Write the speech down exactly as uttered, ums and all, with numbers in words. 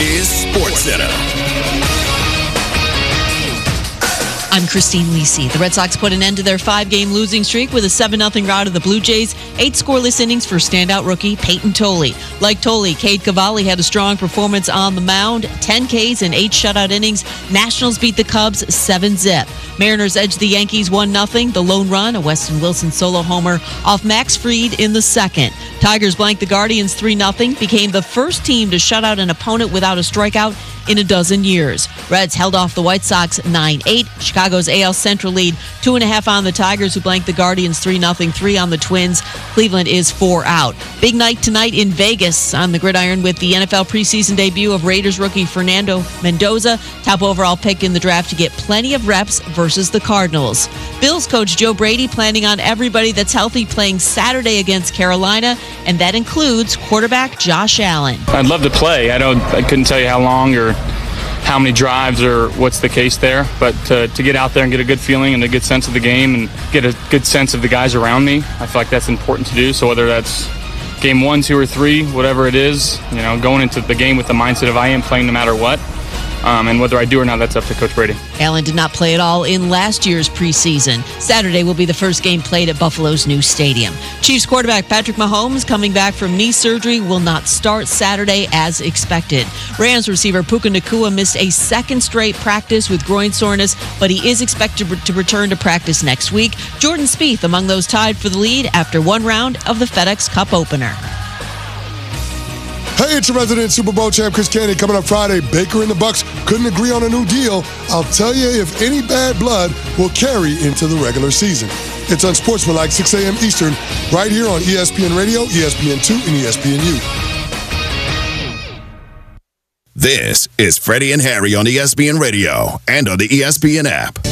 is SportsCenter. I'm Christine Lisi. The Red Sox put an end to their five-game losing streak with a seven nothing rout of the Blue Jays. Eight scoreless innings for standout rookie Peyton Tolley. Like Tolley, Cade Cavalli had a strong performance on the mound. ten Ks and eight shutout innings. Nationals beat the Cubs seven zip. Mariners edged the Yankees one nothing. The lone run, a Weston Wilson solo homer off Max Fried in the second. Tigers blanked the Guardians three nothing. Became the first team to shut out an opponent without a strikeout in a dozen years. Reds held off the White Sox nine eight. Chicago's A L Central lead two and a half on the Tigers, who blanked the Guardians three nothing, three on the Twins. Cleveland is four out. Big night tonight in Vegas on the gridiron with the N F L preseason debut of Raiders rookie Fernando Mendoza, top overall pick in the draft, to get plenty of reps versus the Cardinals. Bills coach Joe Brady planning on everybody that's healthy playing Saturday against Carolina, and that includes quarterback Josh Allen. I'd love to play. I don't. I couldn't tell you how long or how many drives or what's the case there, but to, to get out there and get a good feeling and a good sense of the game and get a good sense of the guys around me, I feel like that's important to do. So whether that's game one, two, or three, whatever it is, you know, going into the game with the mindset of I am playing no matter what. Um, and whether I do or not, that's up to Coach Brady. Allen did not play at all in last year's preseason. Saturday will be the first game played at Buffalo's new stadium. Chiefs quarterback Patrick Mahomes, coming back from knee surgery, will not start Saturday as expected. Rams receiver Puka Nacua missed a second straight practice with groin soreness, but he is expected to return to practice next week. Jordan Spieth among those tied for the lead after one round of the FedEx Cup opener. Hey, it's your resident Super Bowl champ, Chris Candy. Coming up Friday, Baker and the Bucks couldn't agree on a new deal. I'll tell you if any bad blood will carry into the regular season. It's Unsportsmanlike, six a.m. Eastern, right here on E S P N Radio, E S P N two, and E S P N U. This is Freddie and Harry on E S P N Radio and on the E S P N app.